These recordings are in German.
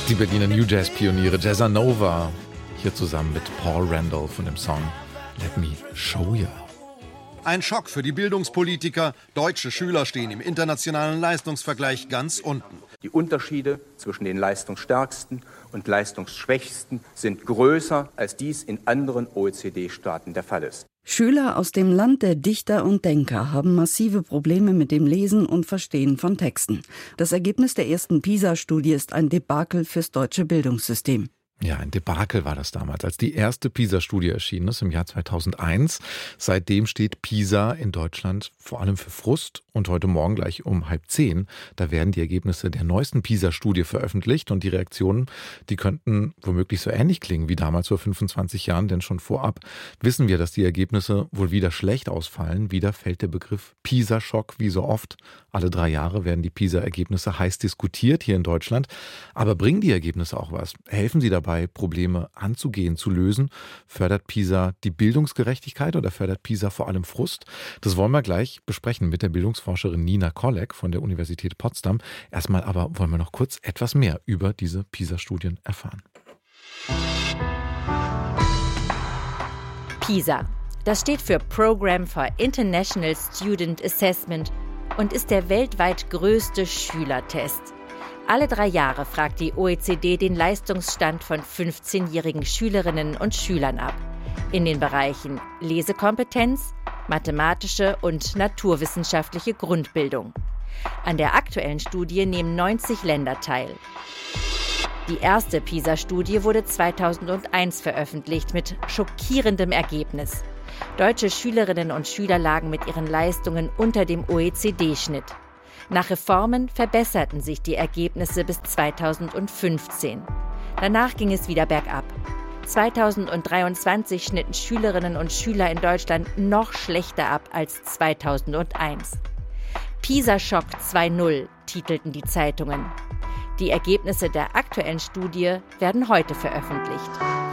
Die Berliner New Jazz-Pioniere Jazzanova, hier zusammen mit Paul Randall von dem Song Let Me Show You. Ein Schock für die Bildungspolitiker. Deutsche Schüler stehen im internationalen Leistungsvergleich ganz unten. Die Unterschiede zwischen den leistungsstärksten und leistungsschwächsten sind größer, als dies in anderen OECD-Staaten der Fall ist. Schüler aus dem Land der Dichter und Denker haben massive Probleme mit dem Lesen und Verstehen von Texten. Das Ergebnis der ersten PISA-Studie ist ein Debakel fürs deutsche Bildungssystem. Ja, ein Debakel war das damals, als die erste PISA-Studie erschienen ist im Jahr 2001. Seitdem steht PISA in Deutschland vor allem für Frust. Und heute Morgen gleich um 9:30, da werden die Ergebnisse der neuesten PISA-Studie veröffentlicht. Und die Reaktionen, die könnten womöglich so ähnlich klingen wie damals vor 25 Jahren. Denn schon vorab wissen wir, dass die Ergebnisse wohl wieder schlecht ausfallen. Wieder fällt der Begriff PISA-Schock wie so oft. Alle 3 Jahre werden die PISA-Ergebnisse heiß diskutiert hier in Deutschland. Aber bringen die Ergebnisse auch was? Helfen sie dabei, Probleme anzugehen, zu lösen? Fördert PISA die Bildungsgerechtigkeit oder fördert PISA vor allem Frust? Das wollen wir gleich besprechen mit der Bildungsforscherin Nina Kollek von der Universität Potsdam. Erstmal aber wollen wir noch kurz etwas mehr über diese PISA-Studien erfahren. PISA, das steht für Program for International Student Assessment und ist der weltweit größte Schülertest. Alle 3 Jahre fragt die OECD den Leistungsstand von 15-jährigen Schülerinnen und Schülern ab. In den Bereichen Lesekompetenz, mathematische und naturwissenschaftliche Grundbildung. An der aktuellen Studie nehmen 90 Länder teil. Die erste PISA-Studie wurde 2001 veröffentlicht mit schockierendem Ergebnis. Deutsche Schülerinnen und Schüler lagen mit ihren Leistungen unter dem OECD-Schnitt. Nach Reformen verbesserten sich die Ergebnisse bis 2015. Danach ging es wieder bergab. 2023 schnitten Schülerinnen und Schüler in Deutschland noch schlechter ab als 2001. PISA-Schock 2.0 titelten die Zeitungen. Die Ergebnisse der aktuellen Studie werden heute veröffentlicht.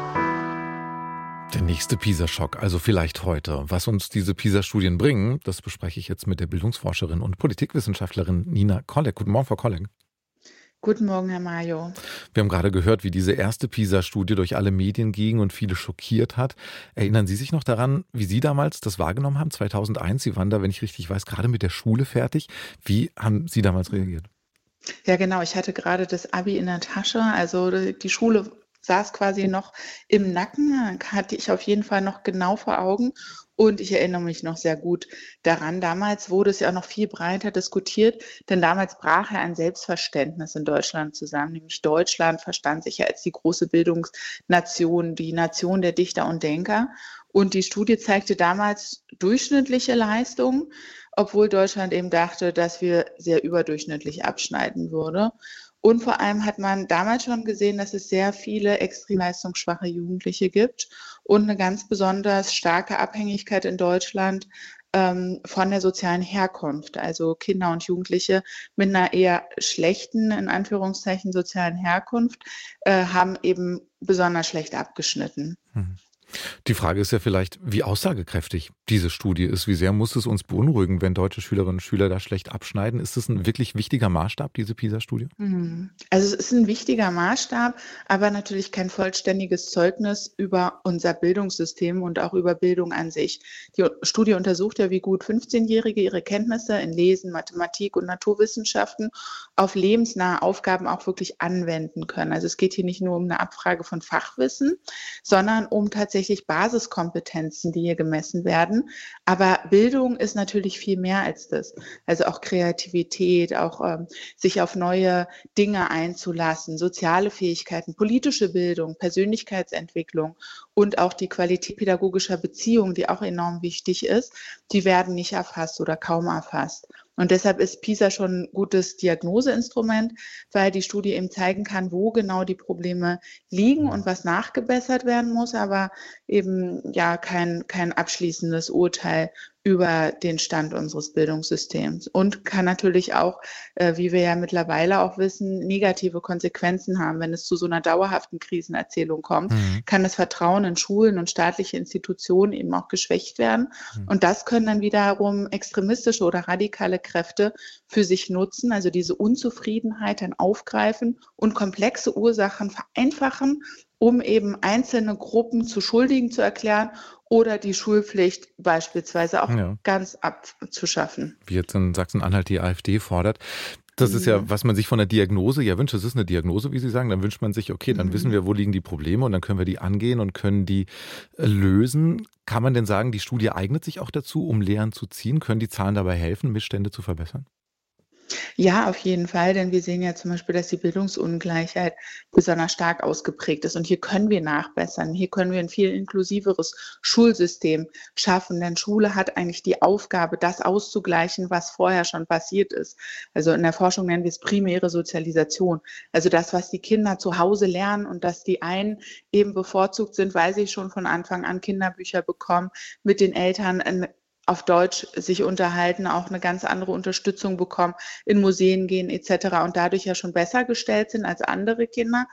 Der nächste PISA-Schock, also vielleicht heute. Was uns diese PISA-Studien bringen, das bespreche ich jetzt mit der Bildungsforscherin und Politikwissenschaftlerin Nina Kollek. Guten Morgen, Frau Kollek. Guten Morgen, Herr Majo. Wir haben gerade gehört, wie diese erste PISA-Studie durch alle Medien ging und viele schockiert hat. Erinnern Sie sich noch daran, wie Sie damals das wahrgenommen haben, 2001? Sie waren da, wenn ich richtig weiß, gerade mit der Schule fertig. Wie haben Sie damals reagiert? Ja, genau. Ich hatte gerade das Abi in der Tasche. Also die Schule saß quasi noch im Nacken, hatte ich auf jeden Fall noch genau vor Augen. Und ich erinnere mich noch sehr gut daran. Damals wurde es ja auch noch viel breiter diskutiert, denn damals brach ja ein Selbstverständnis in Deutschland zusammen. Nämlich Deutschland verstand sich ja als die große Bildungsnation, die Nation der Dichter und Denker. Und die Studie zeigte damals durchschnittliche Leistungen, obwohl Deutschland eben dachte, dass wir sehr überdurchschnittlich abschneiden würde. Und vor allem hat man damals schon gesehen, dass es sehr viele extrem leistungsschwache Jugendliche gibt und eine ganz besonders starke Abhängigkeit in Deutschland von der sozialen Herkunft. Also Kinder und Jugendliche mit einer eher schlechten, in Anführungszeichen, sozialen Herkunft haben eben besonders schlecht abgeschnitten. Die Frage ist ja vielleicht, wie aussagekräftig diese Studie ist. Wie sehr muss es uns beunruhigen, wenn deutsche Schülerinnen und Schüler da schlecht abschneiden? Ist das ein wirklich wichtiger Maßstab, diese PISA-Studie? Also es ist ein wichtiger Maßstab, aber natürlich kein vollständiges Zeugnis über unser Bildungssystem und auch über Bildung an sich. Die Studie untersucht ja, wie gut 15-Jährige ihre Kenntnisse in Lesen, Mathematik und Naturwissenschaften auf lebensnahe Aufgaben auch wirklich anwenden können. Also es geht hier nicht nur um eine Abfrage von Fachwissen, sondern um tatsächlich Basiskompetenzen, die hier gemessen werden. Aber Bildung ist natürlich viel mehr als das. Also auch Kreativität, auch sich auf neue Dinge einzulassen, soziale Fähigkeiten, politische Bildung, Persönlichkeitsentwicklung und auch die Qualität pädagogischer Beziehungen, die auch enorm wichtig ist, die werden nicht erfasst oder kaum erfasst. Und deshalb ist PISA schon ein gutes Diagnoseinstrument, weil die Studie eben zeigen kann, wo genau die Probleme liegen und was nachgebessert werden muss, aber eben ja kein abschließendes Urteil über den Stand unseres Bildungssystems und kann natürlich auch, wie wir ja mittlerweile auch wissen, negative Konsequenzen haben. Wenn es zu so einer dauerhaften Krisenerzählung kommt, kann das Vertrauen in Schulen und staatliche Institutionen eben auch geschwächt werden. Und das können dann wiederum extremistische oder radikale Kräfte für sich nutzen, also diese Unzufriedenheit dann aufgreifen und komplexe Ursachen vereinfachen, um eben einzelne Gruppen zu Schuldigen zu erklären oder die Schulpflicht beispielsweise auch ganz abzuschaffen. Wie jetzt in Sachsen-Anhalt die AfD fordert. Das ist ja, was man sich von der Diagnose ja wünscht. Das ist eine Diagnose, wie Sie sagen. Dann wünscht man sich, okay, dann wissen wir, wo liegen die Probleme und dann können wir die angehen und können die lösen. Kann man denn sagen, die Studie eignet sich auch dazu, um Lehren zu ziehen? Können die Zahlen dabei helfen, Missstände zu verbessern? Ja, auf jeden Fall, denn wir sehen ja zum Beispiel, dass die Bildungsungleichheit besonders stark ausgeprägt ist. Und hier können wir nachbessern. Hier können wir ein viel inklusiveres Schulsystem schaffen, denn Schule hat eigentlich die Aufgabe, das auszugleichen, was vorher schon passiert ist. Also in der Forschung nennen wir es primäre Sozialisation. Also das, was die Kinder zu Hause lernen und dass die einen eben bevorzugt sind, weil sie schon von Anfang an Kinderbücher bekommen, mit den Eltern auf Deutsch sich unterhalten, auch eine ganz andere Unterstützung bekommen, in Museen gehen etc. und dadurch ja schon besser gestellt sind als andere Kinder,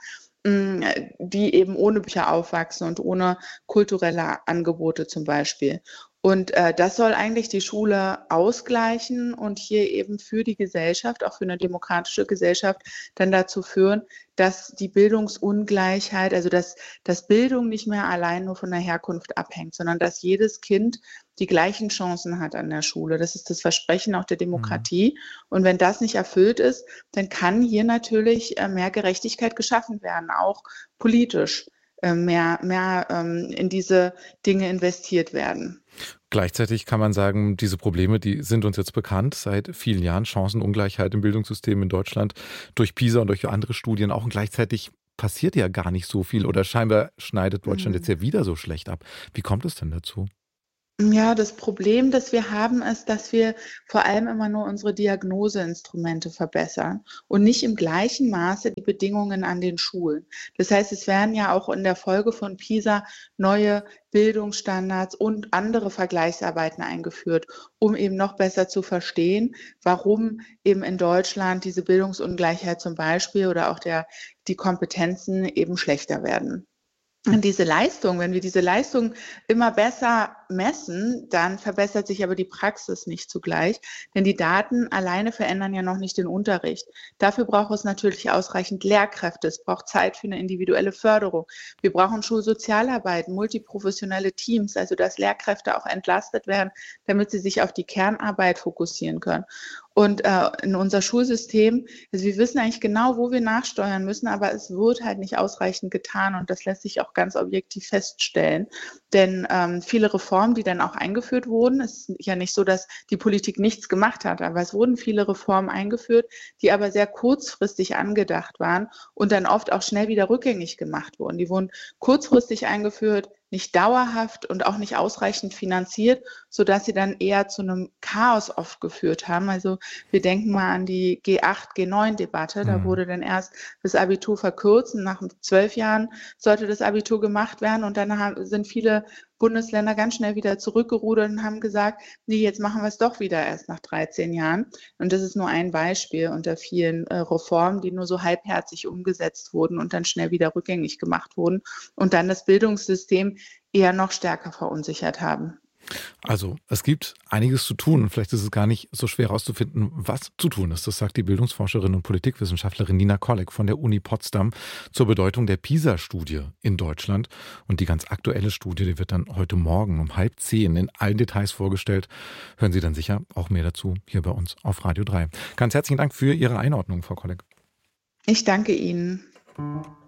die eben ohne Bücher aufwachsen und ohne kulturelle Angebote zum Beispiel. Und das soll eigentlich die Schule ausgleichen und hier eben für die Gesellschaft, auch für eine demokratische Gesellschaft, dann dazu führen, dass die Bildungsungleichheit, also dass Bildung nicht mehr allein nur von der Herkunft abhängt, sondern dass jedes Kind die gleichen Chancen hat an der Schule. Das ist das Versprechen auch der Demokratie. Und wenn das nicht erfüllt ist, dann kann hier natürlich mehr Gerechtigkeit geschaffen werden, auch politisch mehr in diese Dinge investiert werden. Gleichzeitig kann man sagen, diese Probleme, die sind uns jetzt bekannt seit vielen Jahren. Chancenungleichheit im Bildungssystem in Deutschland durch PISA und durch andere Studien auch. Und gleichzeitig passiert ja gar nicht so viel oder scheinbar schneidet Deutschland jetzt ja wieder so schlecht ab. Wie kommt es denn dazu? Ja, das Problem, das wir haben, ist, dass wir vor allem immer nur unsere Diagnoseinstrumente verbessern und nicht im gleichen Maße die Bedingungen an den Schulen. Das heißt, es werden ja auch in der Folge von PISA neue Bildungsstandards und andere Vergleichsarbeiten eingeführt, um eben noch besser zu verstehen, warum eben in Deutschland diese Bildungsungleichheit zum Beispiel oder auch die Kompetenzen eben schlechter werden. Und diese Leistung, wenn wir diese Leistung immer besser messen, dann verbessert sich aber die Praxis nicht zugleich, denn die Daten alleine verändern ja noch nicht den Unterricht. Dafür braucht es natürlich ausreichend Lehrkräfte, es braucht Zeit für eine individuelle Förderung. Wir brauchen Schulsozialarbeit, multiprofessionelle Teams, also dass Lehrkräfte auch entlastet werden, damit sie sich auf die Kernarbeit fokussieren können. Und in unser Schulsystem, also wir wissen eigentlich genau, wo wir nachsteuern müssen, aber es wird halt nicht ausreichend getan und das lässt sich auch ganz objektiv feststellen. Denn viele Reformen, die dann auch eingeführt wurden, es ist ja nicht so, dass die Politik nichts gemacht hat, aber es wurden viele Reformen eingeführt, die aber sehr kurzfristig angedacht waren und dann oft auch schnell wieder rückgängig gemacht wurden. Die wurden kurzfristig eingeführt, nicht dauerhaft und auch nicht ausreichend finanziert, sodass sie dann eher zu einem Chaos oft geführt haben. Also wir denken mal an die G8, G9-Debatte. Da wurde dann erst das Abitur verkürzt und nach 12 Jahren sollte das Abitur gemacht werden. Und dann sind viele Bundesländer ganz schnell wieder zurückgerudert und haben gesagt, nee, jetzt machen wir es doch wieder erst nach 13 Jahren. Und das ist nur ein Beispiel unter vielen Reformen, die nur so halbherzig umgesetzt wurden und dann schnell wieder rückgängig gemacht wurden und dann das Bildungssystem eher noch stärker verunsichert haben. Also es gibt einiges zu tun und vielleicht ist es gar nicht so schwer herauszufinden, was zu tun ist. Das sagt die Bildungsforscherin und Politikwissenschaftlerin Nina Kolleg von der Uni Potsdam zur Bedeutung der PISA-Studie in Deutschland. Und die ganz aktuelle Studie, die wird dann heute Morgen um 9:30 in allen Details vorgestellt. Hören Sie dann sicher auch mehr dazu hier bei uns auf Radio 3. Ganz herzlichen Dank für Ihre Einordnung, Frau Kolleg. Ich danke Ihnen.